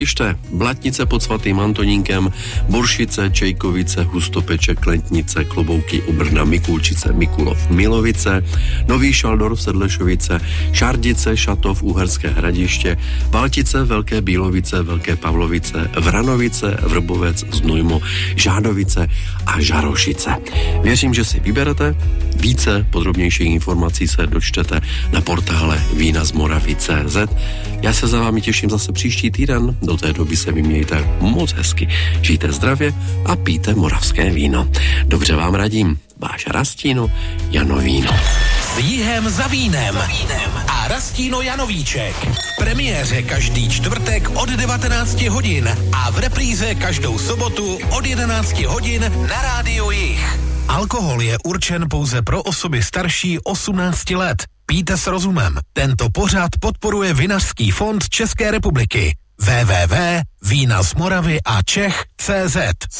Ište Blatnice pod svatým Antonínkem, Boršice, Čejkovice, Hustopeče, Klentnice, Klobouky u Brna, Mikulčice, Mikulov, Milovice, Nový Šaldorf, Sedlešovice, Šardice, Šatov, Uherské Hradiště, Valtice, Velké Bílovice, Velké Pavlovice, Vranovice, Vrbovec, Znojmo, Žádovice a Žarošice. Věřím, že si vyberete. Více podrobnějších informací se dočtete na portále vínazmoravy.cz. Já se za vámi těším zase příští týden. Do té doby se vymějte moc hezky. Žijte zdravě a pijte moravské víno. Dobře vám radím. Váš Rastino Janovíno. S jihem za vínem. A Rastino Janovíček. V premiéře každý čtvrtek od 19 hodin a v repríze každou sobotu od 11 hodin na Rádiu Jih. Alkohol je určen pouze pro osoby starší 18 let. Pijte s rozumem. Tento pořad podporuje Vinařský fond České republiky. www.vínazmoravy a Čech.cz